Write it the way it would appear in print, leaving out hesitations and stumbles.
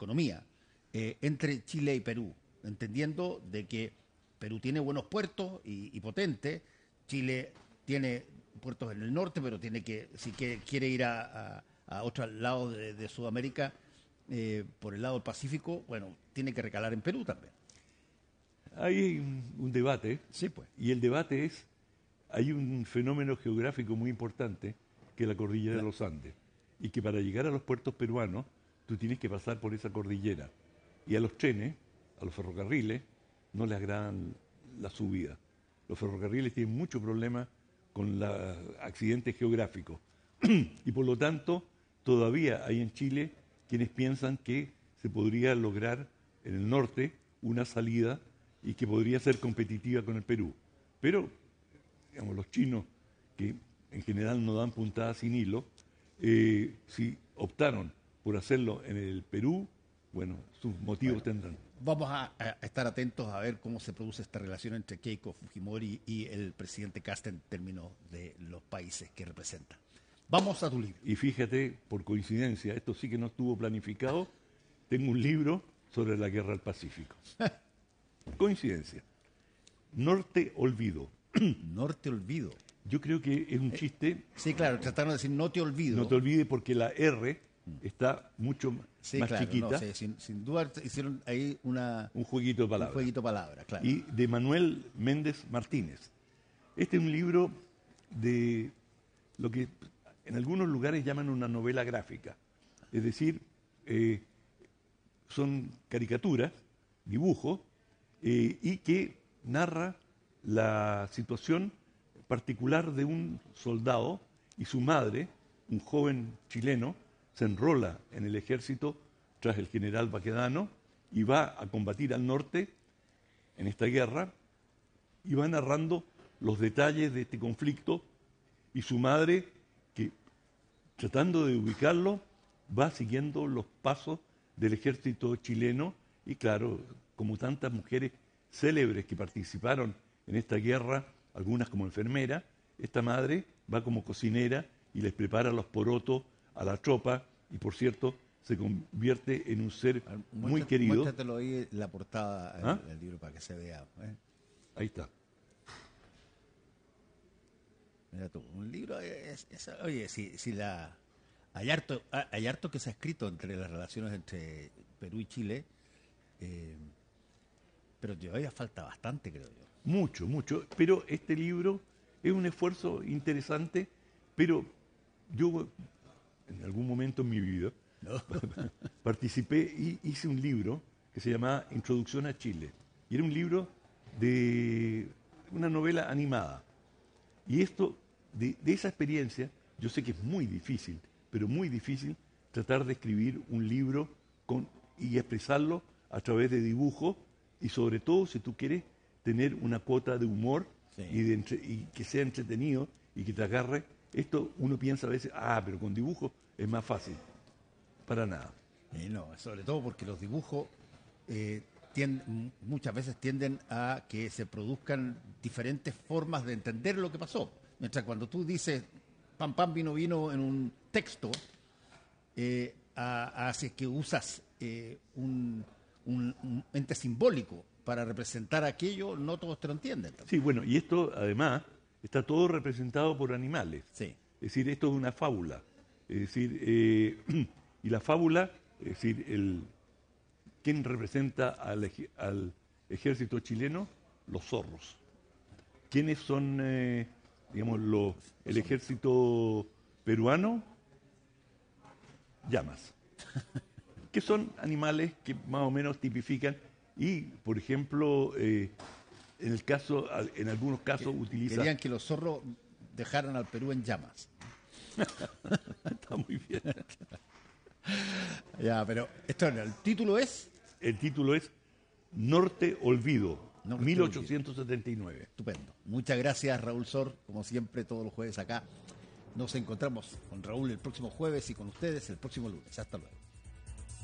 economía entre Chile y Perú, entendiendo de que Perú tiene buenos puertos y potentes, Chile tiene puertos en el norte, pero tiene que, si quiere ir a otro lado de Sudamérica, por el lado del Pacífico, bueno, tiene que recalar en Perú también. Hay un debate, Sí, pues. y el debate es, hay un fenómeno geográfico muy importante, que es la cordillera de los Andes, y que para llegar a los puertos peruanos, tú tienes que pasar por esa cordillera. Y a los trenes, a los ferrocarriles, no les agradan la subida. Los ferrocarriles tienen mucho problema con los accidentes geográficos. Y por lo tanto, todavía hay en Chile quienes piensan que se podría lograr en el norte una salida y que podría ser competitiva con el Perú. Pero, digamos, los chinos, que en general no dan puntadas sin hilo, si optaron por hacerlo en el Perú, bueno, sus motivos tendrán. Vamos a estar atentos a ver cómo se produce esta relación entre Keiko Fujimori y el presidente Kast en términos de los países que representan. Vamos a tu libro. Y fíjate, por coincidencia, esto sí que no estuvo planificado, tengo un libro sobre la guerra del Pacífico. Coincidencia. Norte Olvido. Norte Olvido. Yo creo que es un chiste. Sí, claro, trataron de decir no te olvido. No te olvides porque la R está mucho más claro, chiquita. No, sí, sin duda hicieron ahí un jueguito de palabras. Un jueguito de palabras, claro. Y de Manuel Méndez Martínez. Este es un libro de lo que en algunos lugares llaman una novela gráfica. Es decir, son caricaturas, dibujos, y que narra la situación particular de un soldado y su madre, un joven chileno, se enrola en el ejército tras el general Baquedano y va a combatir al norte en esta guerra y va narrando los detalles de este conflicto y su madre, que tratando de ubicarlo, va siguiendo los pasos del ejército chileno y claro, como tantas mujeres célebres que participaron en esta guerra, algunas como enfermera, esta madre va como cocinera y les prepara los porotos a la tropa y por cierto se convierte en un ser muy querido. Muéstratelo ahí en la portada del libro para que se vea. Ahí está. Mira tú, un libro oye, hay harto que se ha escrito entre las relaciones entre Perú y Chile, pero todavía falta bastante, creo yo. Mucho, mucho, pero este libro es un esfuerzo interesante, pero yo en algún momento en mi vida participé y hice un libro que se llamaba Introducción a Chile, y era un libro de una novela animada. Y esto, de esa experiencia, yo sé que es muy difícil, pero muy difícil tratar de escribir un libro y expresarlo a través de dibujos, y sobre todo si tú quieres tener una cuota de humor y que sea entretenido y que te agarre. Esto uno piensa a veces, pero con dibujos es más fácil. Para nada. No, sobre todo porque los dibujos muchas veces tienden a que se produzcan diferentes formas de entender lo que pasó. Mientras cuando tú dices pam, pam, vino, vino en un texto, hace que usas un ente simbólico para representar aquello, no todos te lo entienden. Sí, bueno, y esto además está todo representado por animales. Sí. Es decir, esto es una fábula. Es decir, y la fábula, es decir, ¿quién representa al ejército chileno? Los zorros. ¿Quiénes son, digamos, el ejército peruano? Llamas. Que son animales que más o menos tipifican y, por ejemplo, en algunos casos utilizan... Querían que los zorros dejaran al Perú en llamas. Está muy bien. Ya, pero el título es... El título es Norte Olvido, 1879. Estupendo. Muchas gracias, Raúl Sor, como siempre, todos los jueves acá. Nos encontramos con Raúl el próximo jueves y con ustedes el próximo lunes. Hasta luego.